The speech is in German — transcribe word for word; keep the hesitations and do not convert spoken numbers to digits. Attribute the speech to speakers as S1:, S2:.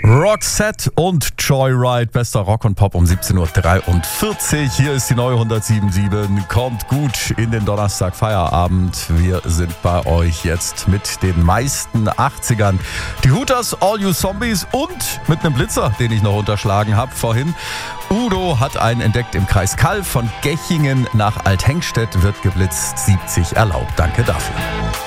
S1: Roxette und Joyride, bester Rock und Pop um siebzehn Uhr dreiundvierzig. Hier ist die neue hundertsieben Komma sieben. Kommt gut in den Donnerstag Feierabend. Wir sind bei euch jetzt mit den meisten achtzigern. Die Hooters, All You Zombies und mit einem Blitzer, den ich noch unterschlagen habe vorhin. Udo hat einen entdeckt im Kreis Kalw. Von Gechingen nach Althengstedt wird geblitzt. siebzig erlaubt. Danke dafür.